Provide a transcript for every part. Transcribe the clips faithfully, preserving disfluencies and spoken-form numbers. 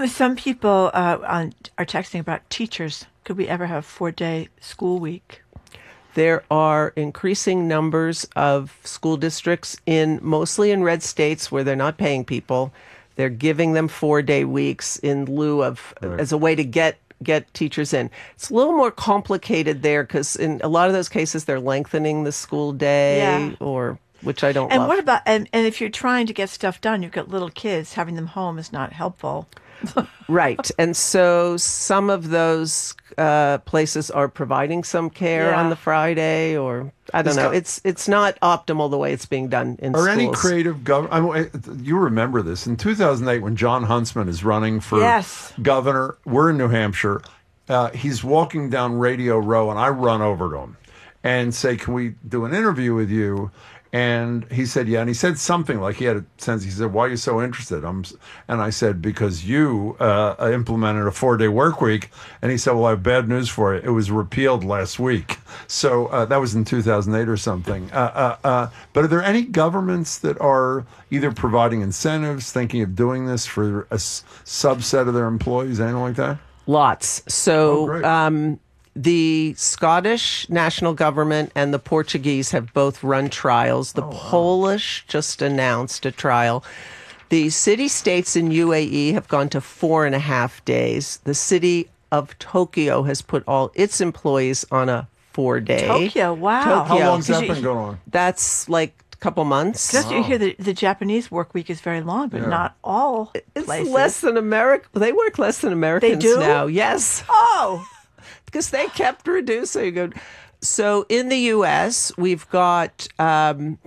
know, some people uh, on, are texting about teachers. Could we ever have a four-day school week? There are increasing numbers of school districts in mostly in red states where they're not paying people. They're giving them four-day weeks in lieu of right. as a way to get get teachers in. It's a little more complicated there because in a lot of those cases they're lengthening the school day yeah. or which I don't and love. what about and, and if you're trying to get stuff done, you've got little kids, having them home is not helpful. Right. And so some of those uh, places are providing some care yeah. on the Friday or I don't it's know. Got, it's it's not optimal the way it's being done in are schools. Any creative government? I mean, you remember this. In two thousand eight when John Huntsman is running for yes. governor, we're in New Hampshire. Uh, he's walking down Radio Row and I run over to him and say, can we do an interview with you? And he said, yeah. And he said something like he had a sense. He said, why are you so interested? I'm, and I said, because you uh, implemented a four-day work week. And he said, well, I have bad news for you. It was repealed last week. So uh, that was in two thousand eight or something. Uh, uh, uh, but are there any governments that are either providing incentives, thinking of doing this for a s- subset of their employees, anything like that? Lots. So... Oh, um, the Scottish national government and the Portuguese have both run trials. The oh, wow. Polish just announced a trial. The city-states in U A E have gone to four and a half days. The city of Tokyo has put all its employees on a four-day. Tokyo, wow. Tokyo. How long's that been going on? That's like a couple months. Because wow. you hear the, the Japanese work week is very long, but yeah. not all It's places. less than America. They work less than Americans they do? now. Yes. Oh. Because they kept reducing. So in the U S, we've got um,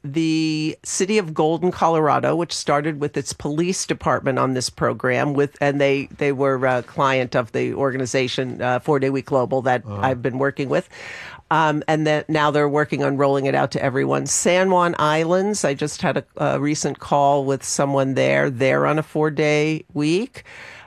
the city of Golden, Colorado, which started with its police department on this program, with, and they, they were a client of the organization, uh, Four Day Week Global, that uh-huh. I've been working with. Um, and then now they're working on rolling it out to everyone. San Juan Islands, I just had a, a recent call with someone there. They're on a four-day week.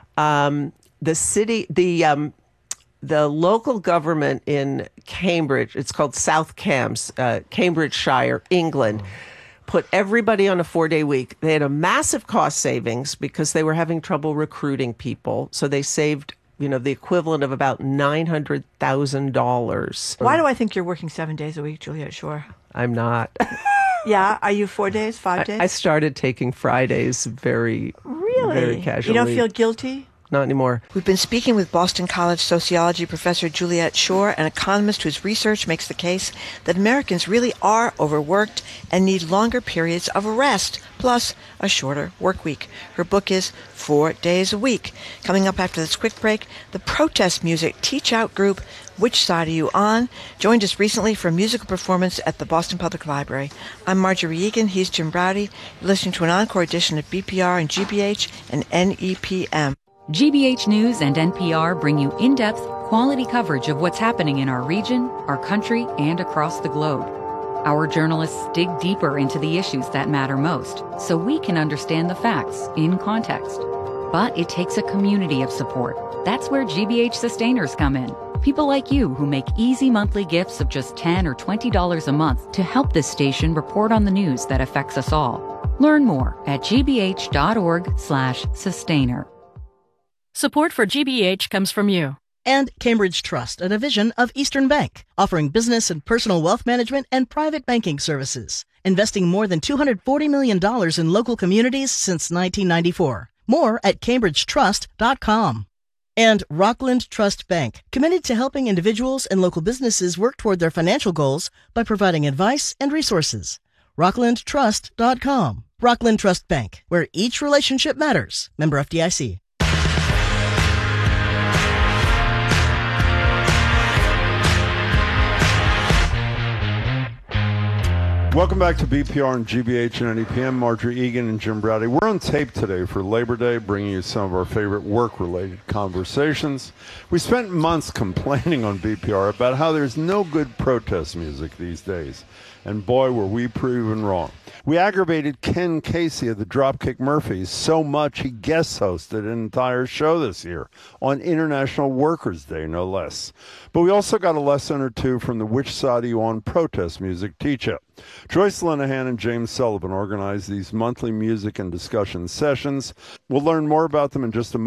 Um, the city, the... Um, The local government in Cambridge, it's called South Cambs, uh, Cambridgeshire, England, put everybody on a four-day week. They had a massive cost savings because they were having trouble recruiting people. So they saved, you know, the equivalent of about nine hundred thousand dollars. Why do I think you're working seven days a week, Juliette Schor? I'm not. Yeah? Are you four days, five days? I, I started taking Fridays very, really? very casually. You don't feel guilty? Not anymore. We've been speaking with Boston College sociology professor Juliette Schor, an economist whose research makes the case that Americans really are overworked and need longer periods of rest, plus a shorter work week. Her book is Four Days a Week. Coming up after this quick break, the protest music Teach Out group, Which Side Are You On?, joined us recently for a musical performance at the Boston Public Library. I'm Marjorie Egan. He's Jim Braude. You're listening to an encore edition of B P R and G B H and N E P M. G B H News and N P R bring you in-depth, quality coverage of what's happening in our region, our country, and across the globe. Our journalists dig deeper into the issues that matter most, so we can understand the facts in context. But it takes a community of support. That's where G B H Sustainers come in. People like you who make easy monthly gifts of just ten dollars or twenty dollars a month to help this station report on the news that affects us all. Learn more at gbh.org slash sustainer. Support for G B H comes from you. And Cambridge Trust, a division of Eastern Bank, offering business and personal wealth management and private banking services, investing more than two hundred forty million dollars in local communities since nineteen ninety-four. More at cambridge trust dot com. And Rockland Trust Bank, committed to helping individuals and local businesses work toward their financial goals by providing advice and resources. rockland trust dot com. Rockland Trust Bank, where each relationship matters. Member F D I C. Welcome back to B P R and G B H and N E P M. Marjorie Egan and Jim Braude. We're on tape today for Labor Day, bringing you some of our favorite work-related conversations. We spent months complaining on B P R about how there's no good protest music these days. And boy, were we proven wrong. We aggravated Ken Casey of the Dropkick Murphys so much he guest hosted an entire show this year on International Workers' Day, no less. But we also got a lesson or two from the Which Side Are You On protest music teach-up. Joyce Linehan and James Sullivan organize these monthly music and discussion sessions. We'll learn more about them in just a moment.